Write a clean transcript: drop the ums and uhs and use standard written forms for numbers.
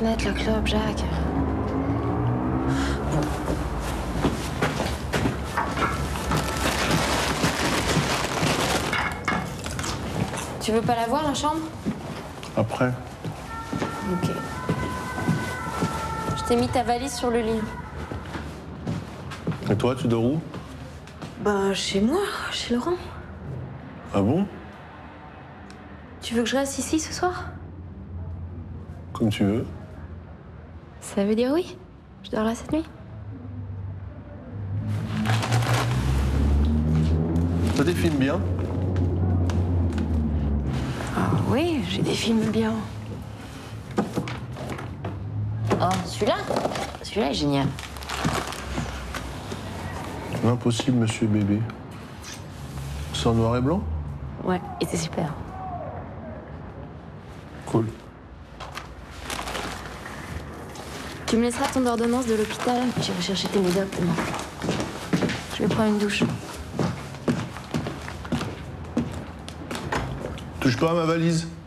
fenêtre, la clope, Jacques. Tu veux pas la voir, la chambre? Après. Ok. Je t'ai mis ta valise sur le lit. Et toi, tu dors où? Bah, chez moi, chez Laurent. Ah bon? Tu veux que je reste ici ce soir? Comme tu veux. Ça veut dire oui. Je dors là cette nuit. T'as des films bien? Ah oui, j'ai des films bien. Oh, celui-là? Celui-là est génial. L'impossible, monsieur bébé. C'est en noir et blanc? Ouais, et c'est super. Cool. Tu me laisseras ton ordonnance de l'hôpital, j'irai chercher tes médocs demain. Je vais prendre une douche. Touche pas à ma valise.